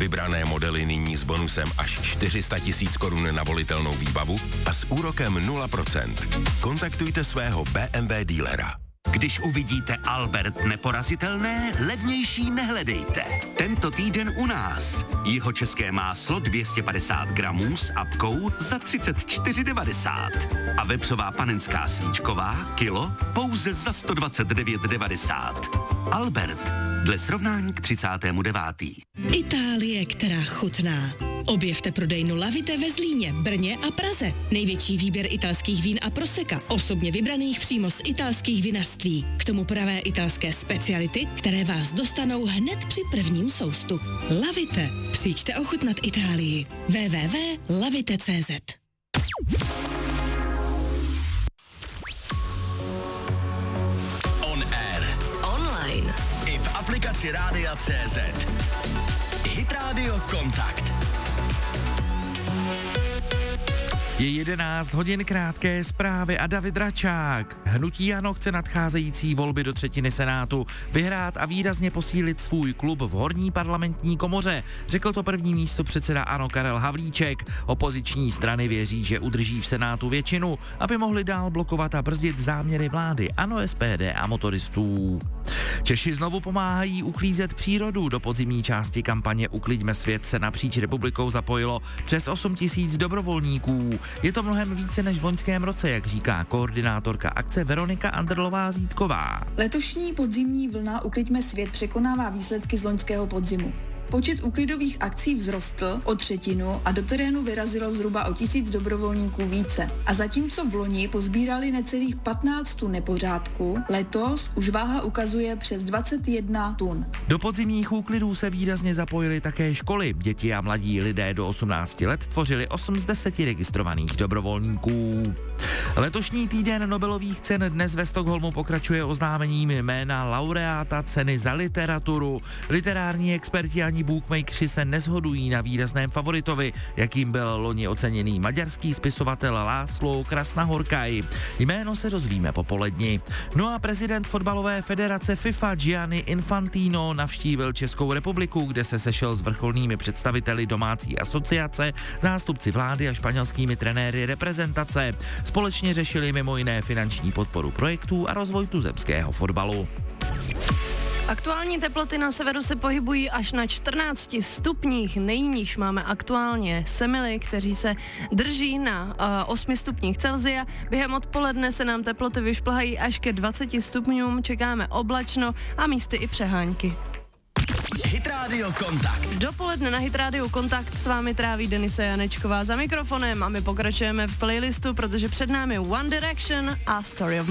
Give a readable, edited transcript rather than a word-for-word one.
Vybrané modely nyní s bonusem až 400 000 korun na volitelnou výbavu a s úrokem 0%. Kontaktujte svého BMW dílera. Když uvidíte Albert neporazitelné, levnější nehledejte. Tento týden u nás. Jihočeské máslo 250 gramů s apkou za 34,90. A vepřová panenská svíčková kilo pouze za 129,90. Albert, dle srovnání k 39. Itálie, která chutná. Objevte prodejnu Lavite ve Zlíně, Brně a Praze. Největší výběr italských vín a proseka, osobně vybraných přímo z italských vinařství. K tomu pravé italské speciality, které vás dostanou hned při prvním soustu. Lavite. Přijďte ochutnat Itálii. www.lavite.cz. On air. Online. I v aplikaci Rádia CZ. Hit Radio Kontakt. Je 11 hodin, krátké zprávy a David Račák. Hnutí ANO chce nadcházející volby do třetiny Senátu vyhrát a výrazně posílit svůj klub v horní parlamentní komoře, řekl to první místopředseda ANO Karel Havlíček. Opoziční strany věří, že udrží v Senátu většinu, aby mohli dál blokovat a brzdit záměry vlády ANO, SPD a motoristů. Češi znovu pomáhají uklízet přírodu. Do podzimní části kampaně Ukliďme svět se napříč republikou zapojilo přes 8 000 dobrovolníků. Je to mnohem více než v loňském roce, jak říká koordinátorka akce Veronika Andrlová-Zítková. Letošní podzimní vlna Ukliďme svět překonává výsledky z loňského podzimu. Počet úklidových akcí vzrostl o 1/3 a do terénu vyrazilo zhruba o 1000 dobrovolníků více. A zatímco v loni pozbírali necelých 15 tun nepořádku, letos už váha ukazuje přes 21 tun. Do podzimních úklidů se výrazně zapojily také školy. Děti a mladí lidé do 18 let tvořili 8 z 10 registrovaných dobrovolníků. Letošní týden Nobelových cen dnes ve Stockholmu pokračuje oznámením jména laureáta ceny za literaturu. Literární experti ani bookmakeri se neshodují na výrazném favoritovi, jakým byl loni oceněný maďarský spisovatel László Krasznahorkai. Jméno se dozvíme po poledni. No a prezident fotbalové federace FIFA Gianni Infantino navštívil Českou republiku, kde se sešel s vrcholnými představiteli domácí asociace, zástupci vlády a španělskými trenéry reprezentace. Společně řešili mimo jiné finanční podporu projektů a rozvoj tuzemského fotbalu. Aktuální teploty na severu se pohybují až na 14 stupních. Nejníž máme aktuálně Semily, kteří se drží na 8 stupních Celsia. Během odpoledne se nám teploty vyšplhají až ke 20 stupňům. Čekáme oblačno a místy i přehánky. Hit Radio Kontakt. Dopoledne na Hit Radio Kontakt s vámi tráví Denisa Janečková za mikrofonem a my pokračujeme v playlistu, protože před námi One Direction a Story of